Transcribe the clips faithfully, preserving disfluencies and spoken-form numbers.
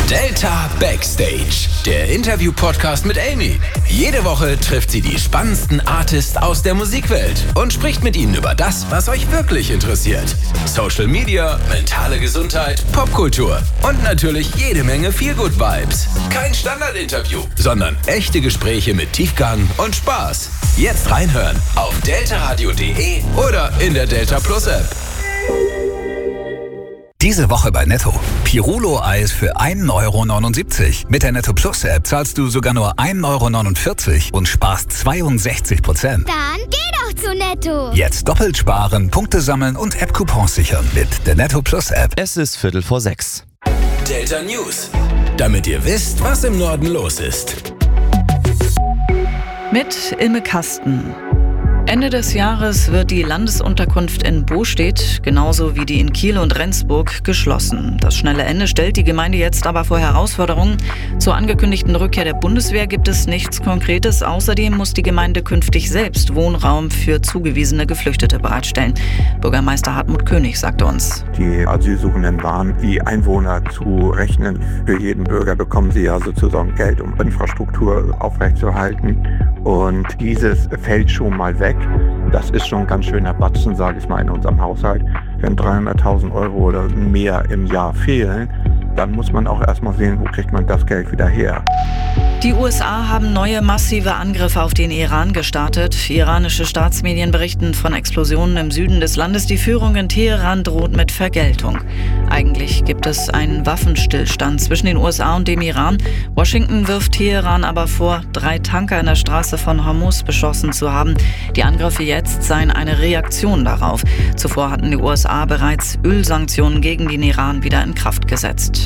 Delta Backstage, der Interview-Podcast mit Amy. Jede Woche trifft sie die spannendsten Artists aus der Musikwelt und spricht mit ihnen über das, was euch wirklich interessiert. Social Media, mentale Gesundheit, Popkultur und natürlich jede Menge Feel-Good-Vibes. Kein Standard-Interview, sondern echte Gespräche mit Tiefgang und Spaß. Jetzt reinhören auf deltaradio punkt de oder in der Delta Plus App. Diese Woche bei Netto. Pirulo-Eis für ein Euro neunundsiebzig. Mit der Netto Plus App zahlst du sogar nur ein Euro neunundvierzig und sparst zweiundsechzig Prozent. Dann geh doch zu Netto. Jetzt doppelt sparen, Punkte sammeln und App-Coupons sichern mit der Netto Plus App. Es ist Viertel vor sechs. Delta News, damit ihr wisst, was im Norden los ist. Mit Ilme Kasten. Ende des Jahres wird die Landesunterkunft in Bostedt, genauso wie die in Kiel und Rendsburg, geschlossen. Das schnelle Ende stellt die Gemeinde jetzt aber vor Herausforderungen. Zur angekündigten Rückkehr der Bundeswehr gibt es nichts Konkretes. Außerdem muss die Gemeinde künftig selbst Wohnraum für zugewiesene Geflüchtete bereitstellen. Bürgermeister Hartmut König sagte uns: Die Asylsuchenden waren wie Einwohner zu rechnen. Für jeden Bürger bekommen sie ja sozusagen Geld, um Infrastruktur aufrechtzuerhalten. Und dieses fällt schon mal weg. Das ist schon ein ganz schöner Batzen, sage ich mal, in unserem Haushalt. Wenn dreihunderttausend Euro oder mehr im Jahr fehlen, dann muss man auch erstmal sehen, wo kriegt man das Geld wieder her. Die U S A haben neue massive Angriffe auf den Iran gestartet. Iranische Staatsmedien berichten von Explosionen im Süden des Landes. Die Führung in Teheran droht mit Vergeltung. Eigentlich gibt es einen Waffenstillstand zwischen den U S A und dem Iran. Washington wirft Teheran aber vor, drei Tanker in der Straße von Hormuz beschossen zu haben. Die Angriffe jetzt seien eine Reaktion darauf. Zuvor hatten die U S A bereits Ölsanktionen gegen den Iran wieder in Kraft gesetzt.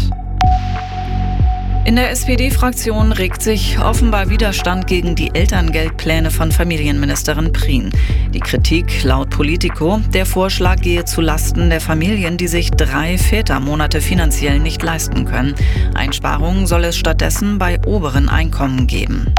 In der S P D-Fraktion regt sich offenbar Widerstand gegen die Elterngeldpläne von Familienministerin Prien. Die Kritik laut Politico: Der Vorschlag gehe zu Lasten der Familien, die sich drei Vätermonate finanziell nicht leisten können. Einsparungen soll es stattdessen bei oberen Einkommen geben.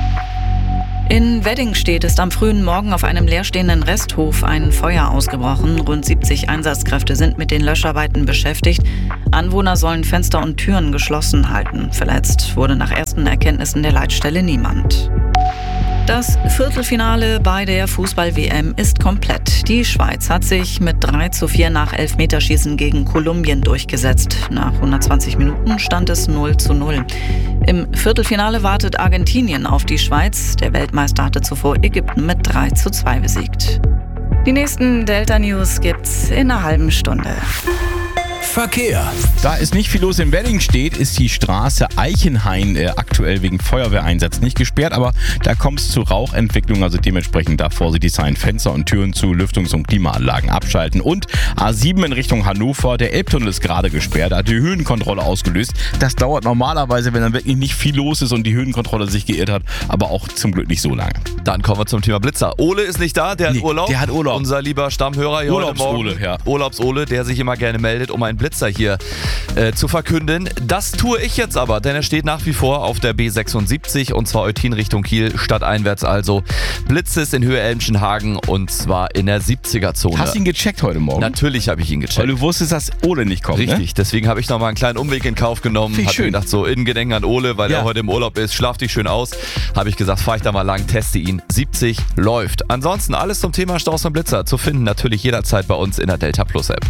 In Weddingstedt ist am frühen Morgen auf einem leerstehenden Resthof ein Feuer ausgebrochen. Rund siebzig Einsatzkräfte sind mit den Löscharbeiten beschäftigt. Anwohner sollen Fenster und Türen geschlossen halten. Verletzt wurde nach ersten Erkenntnissen der Leitstelle niemand. Das Viertelfinale bei der Fußball-W M ist komplett. Die Schweiz hat sich mit drei zu vier nach Elfmeterschießen gegen Kolumbien durchgesetzt. Nach hundertzwanzig Minuten stand es null zu null. Im Viertelfinale wartet Argentinien auf die Schweiz. Der Weltmeister hatte zuvor Ägypten mit drei zu zwei besiegt. Die nächsten Delta News gibt's in einer halben Stunde. Verkehr. Da ist nicht viel los in Weddingstedt, ist die Straße Eichenhain äh, aktuell wegen Feuerwehreinsatz nicht gesperrt, aber da kommt es zu Rauchentwicklung, also dementsprechend da vorsichtig sein, Fenster und Türen zu, Lüftungs- und Klimaanlagen abschalten. Und A sieben in Richtung Hannover, der Elbtunnel ist gerade gesperrt, da hat die Höhenkontrolle ausgelöst. Das dauert normalerweise, wenn dann wirklich nicht viel los ist und die Höhenkontrolle sich geirrt hat, aber auch zum Glück nicht so lange. Dann kommen wir zum Thema Blitzer. Ole ist nicht da, der hat Nee, Urlaub. der hat Urlaub. Unser lieber Stammhörer hier heute Morgen. Urlaubs-Ole, ja. Urlaubs-Ole, der sich immer gerne meldet, um einen Blitzer hier äh, zu verkünden. Das tue ich jetzt aber, denn er steht nach wie vor auf der B sechsundsiebzig und zwar Eutin Richtung Kiel, stadteinwärts also. Blitz ist in Höhe Elmschenhagen und zwar in der siebziger-Zone. Hast du ihn gecheckt heute Morgen? Natürlich habe ich ihn gecheckt. Weil du wusstest, dass Ole nicht kommt, Richtig, ne? deswegen habe ich nochmal einen kleinen Umweg in Kauf genommen. Finde ich Hab mir schön. gedacht, so in Gedenken an Ole, weil Ja. er heute im Urlaub ist, schlaf dich schön aus. Habe ich gesagt, fahr ich da mal lang, teste ihn. siebzig läuft. Ansonsten alles zum Thema Staus und Blitzer zu finden natürlich jederzeit bei uns in der Delta Plus App.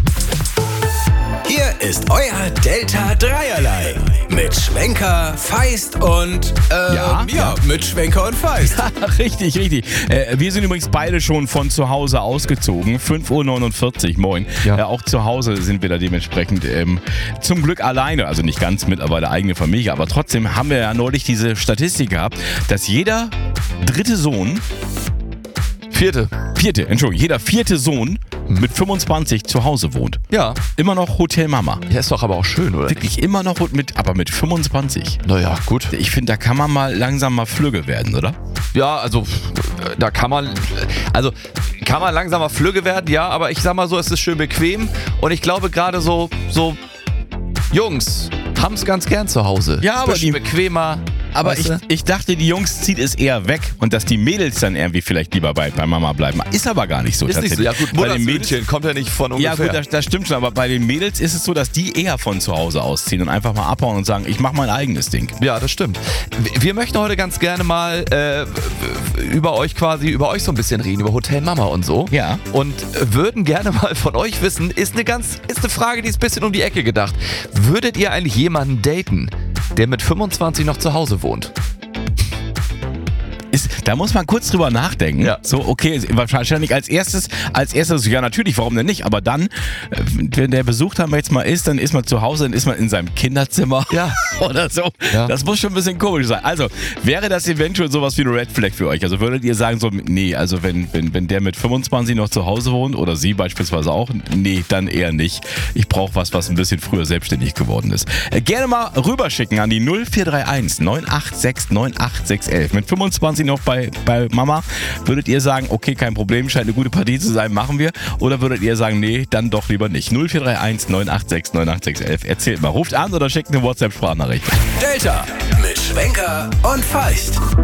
Hier ist euer Delta Dreierlei. Mit Schwenker, Feist und, äh, Ja? ja, mit Schwenker und Feist. Richtig, richtig. Äh, wir sind übrigens beide schon von zu Hause ausgezogen. fünf Uhr neunundvierzig, moin. Ja. Äh, auch zu Hause sind wir da dementsprechend ähm, zum Glück alleine. Also nicht ganz mittlerweile eigene Familie, aber trotzdem haben wir ja neulich diese Statistik gehabt, dass jeder dritte Sohn, Vierte. vierte, Entschuldigung, jeder vierte Sohn mit fünfundzwanzig zu Hause wohnt. Ja. Immer noch Hotel Mama. Ja, ist doch aber auch schön, oder? Wirklich immer noch mit, aber mit fünfundzwanzig. Naja, gut. Ich finde, da kann man mal langsam mal flügge werden, oder? Ja, also da kann man, also kann man langsamer flügge werden, ja, aber ich sag mal so, es ist schön bequem und ich glaube gerade so, so Jungs haben es ganz gern zu Hause. Ja, aber Bisschen die- bequemer, aber weißt ich, du? ich dachte, die Jungs zieht es eher weg und dass die Mädels dann irgendwie vielleicht lieber bei, bei Mama bleiben. Ist aber gar nicht so Ist nicht so. tatsächlich. Ja gut, Bei den Mädels, Montagsmädchen kommt ja nicht von ja ungefähr. gut, das, das stimmt schon, aber bei den Mädels ist es so, dass die eher von zu Hause ausziehen und einfach mal abhauen und sagen, ich mache mein eigenes Ding. Ja, das stimmt. Wir möchten heute ganz gerne mal äh, über euch quasi, über euch so ein bisschen reden, über Hotel Mama und so. Ja. Und würden gerne mal von euch wissen, ist eine ganz, ist eine Frage, die ist ein bisschen um die Ecke gedacht. Würdet ihr eigentlich jemanden daten, der mit fünfundzwanzig noch zu Hause wohnt? Ist, da muss man kurz drüber nachdenken. Ja. So, okay, wahrscheinlich als erstes, als erstes, ja natürlich, warum denn nicht? Aber dann, wenn der Besuch dann jetzt mal ist, dann ist man zu Hause, dann ist man in seinem Kinderzimmer Ja. oder so. Ja. Das muss schon ein bisschen komisch sein. Also, wäre das eventuell sowas wie eine Red Flag für euch? Also würdet ihr sagen so, nee, also wenn, wenn, wenn der mit fünfundzwanzig noch zu Hause wohnt oder sie beispielsweise auch, nee, dann eher nicht. Ich brauche was, was ein bisschen früher selbstständig geworden ist. Äh, gerne mal rüberschicken an die null vier drei eins neun acht sechs neun acht sechs eins. Mit fünfundzwanzig noch bei, bei Mama, würdet ihr sagen, okay, kein Problem, scheint eine gute Partie zu sein, machen wir? Oder würdet ihr sagen, nee, dann doch lieber nicht? null vier drei eins neun acht sechs neun acht sechs eins. Erzählt mal, ruft an oder schickt eine WhatsApp-Sprachnachricht. Delta mit Schwenker und Feist.